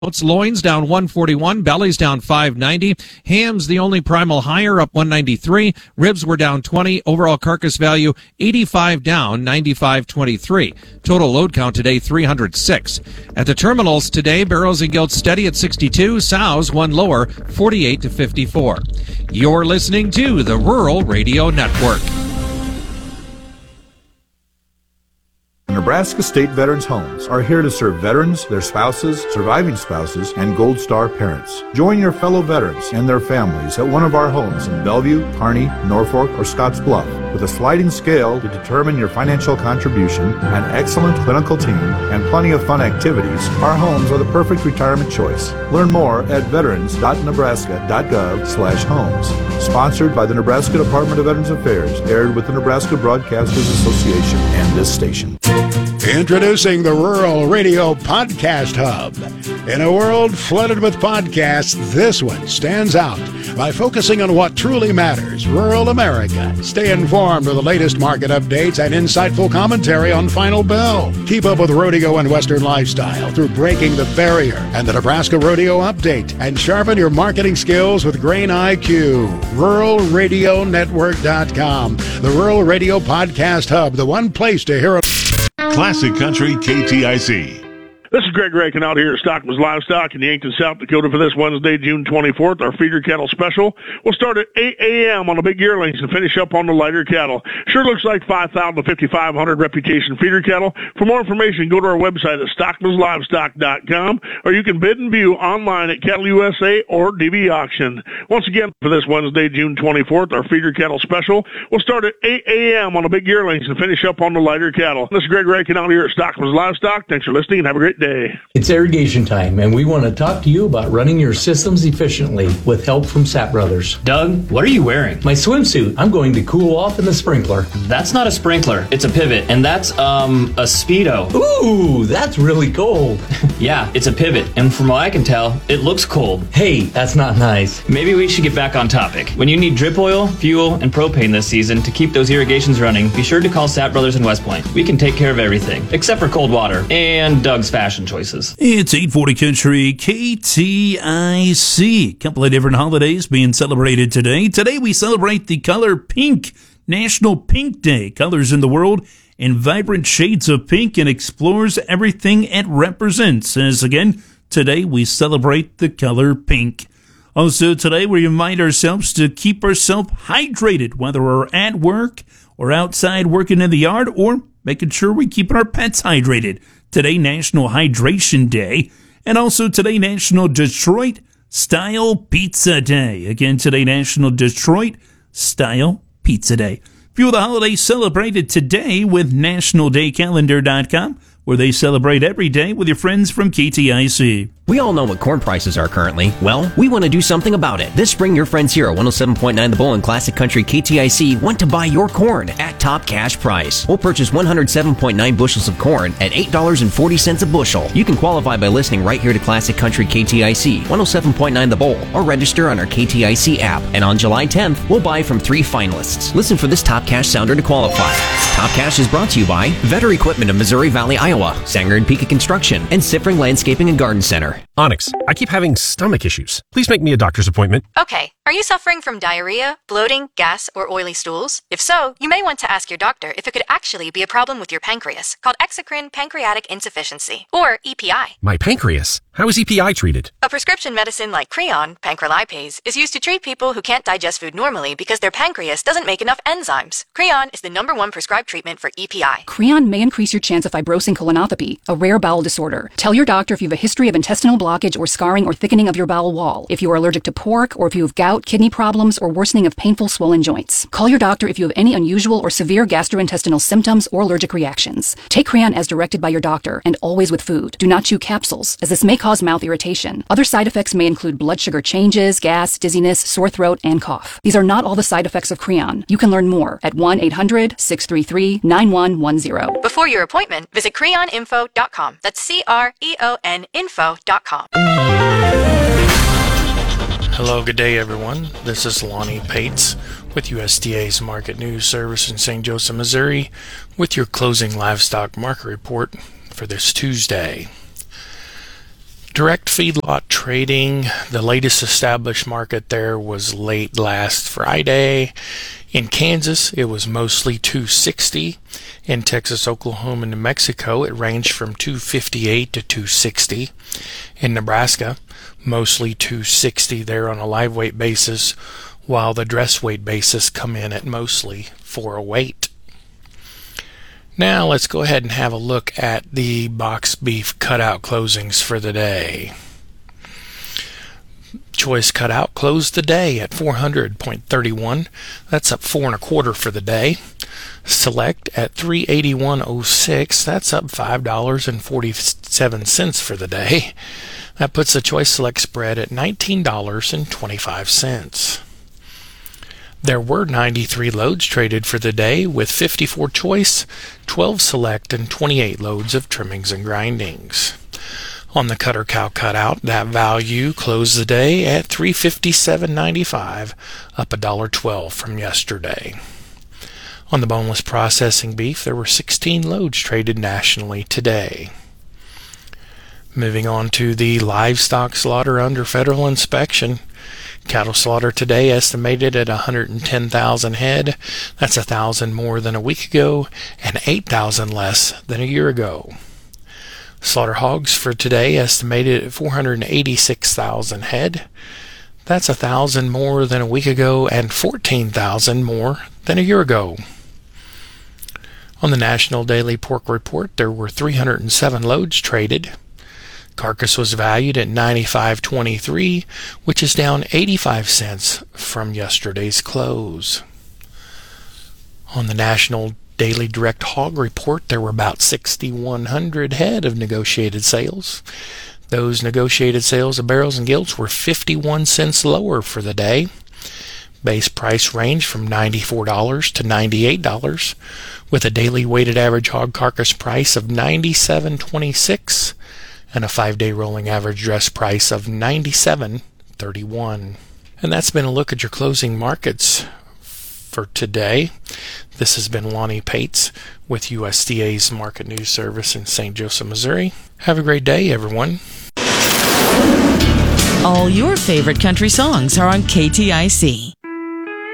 Loins down 141, bellies down 590, hams the only primal higher, up 193, ribs were down 20, overall carcass value 85 down, 95.23. Total load count today 306. At the terminals today, barrows and gilts steady at 62, sows one lower 48 to 54. You're listening to the Rural Radio Network. Nebraska State Veterans Homes are here to serve veterans, their spouses, surviving spouses, and Gold Star parents. Join your fellow veterans and their families at one of our homes in Bellevue, Kearney, Norfolk, or Scottsbluff. With a sliding scale to determine your financial contribution, an excellent clinical team, and plenty of fun activities, our homes are the perfect retirement choice. Learn more at veterans.nebraska.gov/homes. Sponsored by the Nebraska Department of Veterans Affairs, aired with the Nebraska Broadcasters Association and this station. Introducing the Rural Radio Podcast Hub. In a world flooded with podcasts, this one stands out by focusing on what truly matters, rural America. Stay informed with the latest market updates and insightful commentary on Final Bell. Keep up with rodeo and Western lifestyle through Breaking the Barrier and the Nebraska Rodeo Update. And sharpen your marketing skills with Grain IQ. RuralRadioNetwork.com. The Rural Radio Podcast Hub, the one place to hear it. Classic Country KTIC. This is Greg Rankin out here at Stockman's Livestock in Yankton, South Dakota for this Wednesday, June 24th. Our feeder cattle special will start at 8 a.m. on the big yearlings and finish up on the lighter cattle. Sure looks like 5,000 to 5,500 reputation feeder cattle. For more information, go to our website at stockmanslivestock.com, or you can bid and view online at Cattle USA or DB Auction. Once again, for this Wednesday, June 24th, our feeder cattle special will start at 8 a.m. on the big yearlings and finish up on the lighter cattle. This is Greg Rankin out here at Stockman's Livestock. Thanks for listening and have a great day. It's irrigation time, and we want to talk to you about running your systems efficiently with help from Sapp Brothers. Doug, what are you wearing? My swimsuit. I'm going to cool off in the sprinkler. That's not a sprinkler. It's a pivot, and that's, a Speedo. Ooh, that's really cold. Yeah, it's a pivot, and from what I can tell, it looks cold. Hey, that's not nice. Maybe we should get back on topic. When you need drip oil, fuel, and propane this season to keep those irrigations running, be sure to call Sapp Brothers in West Point. We can take care of everything, except for cold water and Doug's fashion choices. It's 840 Country KTIC. A couple of different holidays being celebrated today. Today we celebrate the color pink, National Pink Day. Colors in the world in vibrant shades of pink and explores everything it represents. As again, today we celebrate the color pink. Also today we remind ourselves to keep ourselves hydrated, whether we're at work or outside working in the yard or making sure we keep our pets hydrated. Today, National Hydration Day, and also today, National Detroit Style Pizza Day. Again, today, National Detroit Style Pizza Day. Few of the holidays celebrated today with NationalDayCalendar.com, where they celebrate every day with your friends from KTIC. We all know what corn prices are currently. Well, we want to do something about it. This spring, your friends here at 107.9 The Bull and Classic Country KTIC want to buy your corn at top cash price. We'll purchase 107.9 bushels of corn at $8.40 a bushel. You can qualify by listening right here to Classic Country KTIC, 107.9 The Bull, or register on our KTIC app. And on July 10th, we'll buy from 3 finalists. Listen for this top cash sounder to qualify. Top Cash is brought to you by Vetter Equipment of Missouri Valley, Iowa, Sanger and Pika Construction, and Siffring Landscaping and Garden Center. Onyx, I keep having stomach issues. Please make me a doctor's appointment. Okay. Are you suffering from diarrhea, bloating, gas, or oily stools? If so, you may want to ask your doctor if it could actually be a problem with your pancreas, called exocrine pancreatic insufficiency, or EPI. My pancreas? How is EPI treated? A prescription medicine like Creon, pancrelipase, is used to treat people who can't digest food normally because their pancreas doesn't make enough enzymes. Creon is the #1 prescribed treatment for EPI. Creon may increase your chance of fibrosing colonopathy, a rare bowel disorder. Tell your doctor if you have a history of intestinal blockage or scarring or thickening of your bowel wall, if you are allergic to pork, or if you have gout, kidney problems, or worsening of painful swollen joints. Call your doctor if you have any unusual or severe gastrointestinal symptoms or allergic reactions. Take Creon as directed by your doctor, and always with food. Do not chew capsules, as this may cause mouth irritation. Other side effects may include blood sugar changes, gas, dizziness, sore throat, and cough. These are not all the side effects of Creon. You can learn more at 1-800-633-9110. Before your appointment, visit creoninfo.com. That's CREON info.com. Hello, good day everyone. This is Lonnie Pates with USDA's Market News Service in St. Joseph, Missouri with your closing livestock market report for this Tuesday. Direct feedlot trading, the latest established market there was late last Friday. In Kansas, it was mostly $2.60. In Texas, Oklahoma, and New Mexico, it ranged from $2.58 to $2.60. In Nebraska, mostly $2.60 there on a live weight basis, while the dress weight basis come in at mostly $4.08. Now let's go ahead and have a look at the box beef cutout closings for the day. Choice cutout closed the day at 400.31. That's up 4 1/4 for the day. Select at 381.06. That's up $5.47 for the day. That puts the choice select spread at $19.25. There were 93 loads traded for the day, with 54 choice, 12 select, and 28 loads of trimmings and grindings. On the cutter cow cutout, that value closed the day at $357.95, up $1.12 from yesterday. On the boneless processing beef, there were 16 loads traded nationally today. Moving on to the livestock slaughter under federal inspection. Cattle slaughter today estimated at 110,000 head. That's 1,000 more than a week ago and 8,000 less than a year ago. Slaughter hogs for today estimated at 486,000 head. That's 1,000 more than a week ago and 14,000 more than a year ago. On the National Daily Pork Report, there were 307 loads traded. Carcass was valued at $95.23, which is down 85 cents from yesterday's close. On the National Daily Direct Hog Report, there were about 6,100 head of negotiated sales. Those negotiated sales of barrels and gilts were 51 cents lower for the day. Base price ranged from $94 to $98, with a daily weighted average hog carcass price of $97.26 and a 5-day rolling average dress price of $97.31. And that's been a look at your closing markets for today. This has been Lonnie Pates with USDA's Market News Service in St. Joseph, Missouri. Have a great day, everyone. All your favorite country songs are on KTIC.